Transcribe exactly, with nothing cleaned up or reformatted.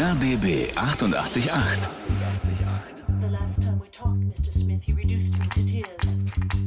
R B B achtundachtzig Komma acht. The last time we talked, Mister Smith, you reduced me to tears.